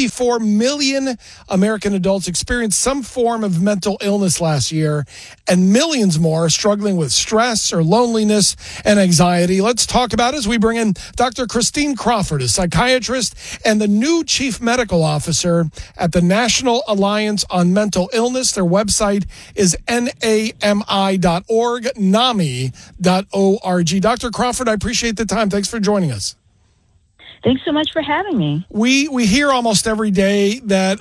54 million American adults experienced some form of mental illness last year, and millions more are struggling with stress or loneliness and anxiety. Let's talk about it as we bring in Dr. Christine Crawford, a psychiatrist and the new chief medical officer at the National Alliance on Mental Illness. Their website is NAMI.org, NAMI.org. Dr. Crawford, I appreciate the time. Thanks for joining us. Thanks so much for having me. We hear almost every day that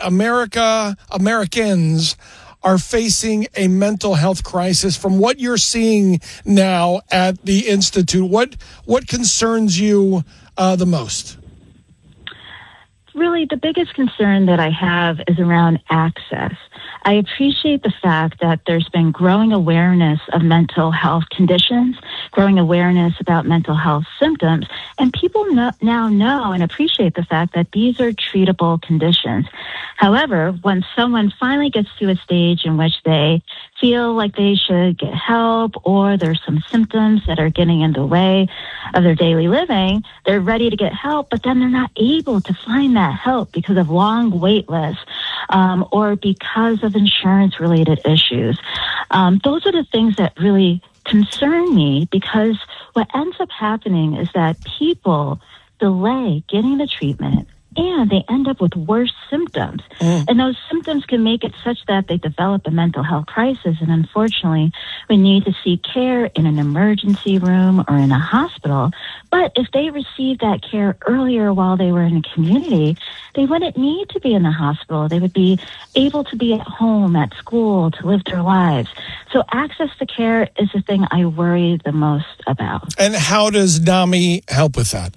Americans are facing a mental health crisis. From what you're seeing now at the Institute, what concerns you the most? Really, the biggest concern that I have is around access. I appreciate the fact that there's been growing awareness of mental health conditions, growing awareness about mental health symptoms, and people now know and appreciate the fact that these are treatable conditions. However, when someone finally gets to a stage in which they feel like they should get help, or there's some symptoms that are getting in the way of their daily living, they're ready to get help, but then they're not able to find that help because of long wait lists or because of insurance-related issues. Those are the things that really concern me, because what ends up happening is that people delay getting the treatment and they end up with worse symptoms. And those symptoms can make it such that they develop a mental health crisis. And unfortunately, we need to seek care in an emergency room or in a hospital. But if they received that care earlier while they were in the community, they wouldn't need to be in the hospital. They would be able to be at home, at school, to live their lives. So access to care is the thing I worry the most about. And how does NAMI help with that?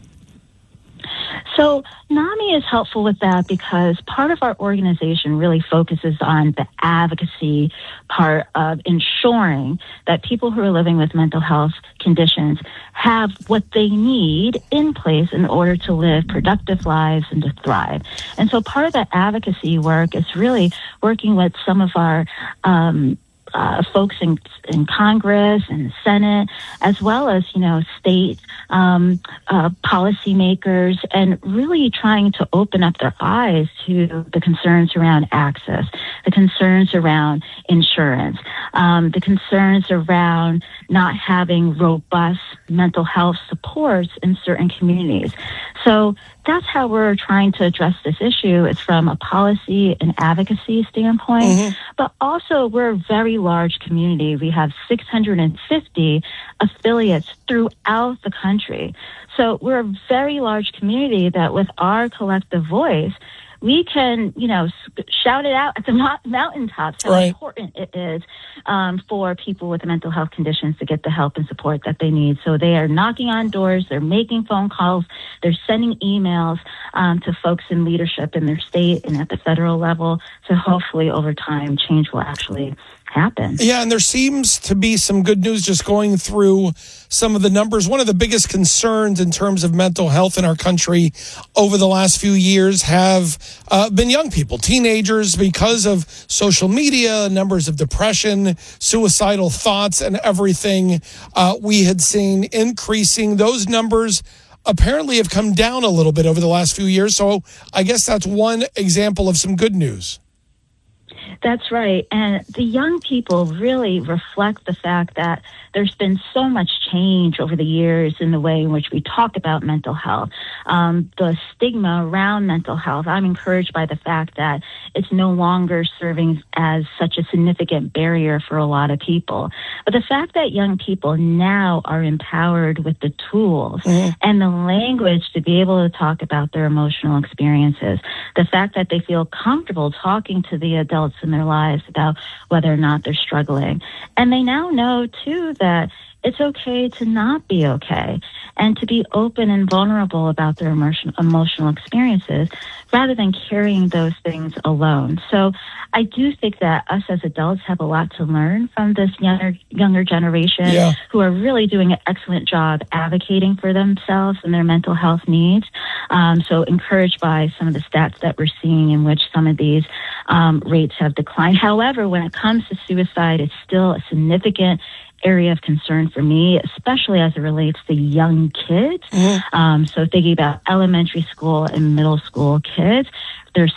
So NAMI is helpful with that because part of our organization really focuses on the advocacy part of ensuring that people who are living with mental health conditions have what they need in place in order to live productive lives and to thrive. And so part of that advocacy work is really working with some of our folks in Congress and the Senate, as well as, state policymakers, and really trying to open up their eyes to the concerns around access, the concerns around insurance, the concerns around not having robust mental health supports in certain communities. So that's how we're trying to address this issue. It's from a policy and advocacy standpoint, but also we're a very large community. We have 650 affiliates throughout the country. So we're a very large community that with our collective voice, we can, shout it out at the mountaintops how important it is for people with mental health conditions to get the help and support that they need. So they are knocking on doors, they're making phone calls, they're sending emails to folks in leadership in their state and at the federal level. So hopefully over time, change will actually happen. Yeah, and there seems to be some good news just going through some of the numbers. One of the biggest concerns in terms of mental health in our country over the last few years have been young people, teenagers, because of social media, numbers of depression, suicidal thoughts, and everything. We had seen increasing. Those numbers apparently have come down a little bit over the last few years. So I guess that's one example of some good news. That's right. And the young people really reflect the fact that there's been so much change over the years in the way in which we talk about mental health. The stigma around mental health, I'm encouraged by the fact that it's no longer serving as such a significant barrier for a lot of people. But the fact that young people now are empowered with the tools and the language to be able to talk about their emotional experiences, the fact that they feel comfortable talking to the adults in their lives about whether or not they're struggling. And they now know, too, that it's okay to not be okay and to be open and vulnerable about their emotional experiences rather than carrying those things alone. So I do think that us as adults have a lot to learn from this younger generation who are really doing an excellent job advocating for themselves and their mental health needs. So encouraged by some of the stats that we're seeing in which some of these rates have declined. However, when it comes to suicide, it's still a significant area of concern for me, especially as it relates to young kids. So thinking about elementary school and middle school kids, there's